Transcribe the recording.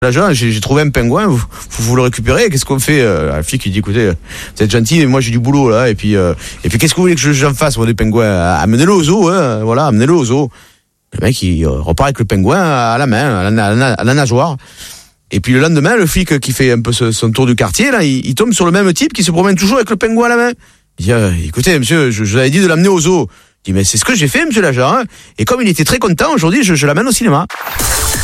L'agent, j'ai trouvé un pingouin, vous le récupérez, qu'est-ce qu'on fait? La fille qui dit, écoutez, vous êtes gentil, mais moi j'ai du boulot là, et puis qu'est-ce que vous voulez que j'en fasse, moi, des pingouins? Amenez-le au zoo, hein, voilà, amenez-le au zoo. Le mec, il repart avec le pingouin à la main, à la nageoire. Et puis le lendemain, le flic qui fait un peu son tour du quartier, là, il tombe sur le même type qui se promène toujours avec le pingouin à la main. Il dit, écoutez, monsieur, je vous avais dit de l'amener au zoo. Il dit, mais c'est ce que j'ai fait, monsieur l'agent, hein. Et comme il était très content, aujourd'hui, je l'amène au cinéma.